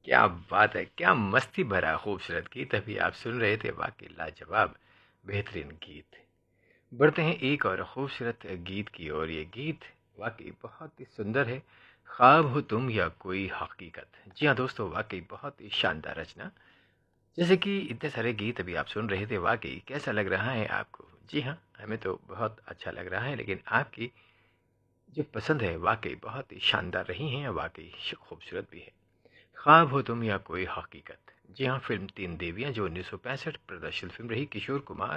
क्या बात है! क्या मस्ती भरा खूबसूरत गीत अभी आप सुन रहे थे, वाक़ई लाजवाब, बेहतरीन गीत। बढ़ते हैं एक और खूबसूरत गीत की ओर, ये गीत वाक़ई बहुत ही सुंदर है, ख्वाब हो तुम या कोई हकीकत। जी हाँ दोस्तों, वाक़ई बहुत ही शानदार रचना। जैसे कि इतने सारे गीत अभी आप सुन रहे थे, वाक़ई कैसा लग रहा है आपको? जी हाँ, हमें तो बहुत अच्छा लग रहा है, लेकिन आपकी जो पसंद है वाक़ई बहुत ही शानदार रही हैं, वाक़ई खूबसूरत भी है। ख्वाब हो तुम या कोई हकीकत। जी हाँ, फ़िल्म तीन देवियाँ जो 1965 प्रदर्शित फ़िल्म रही, किशोर कुमार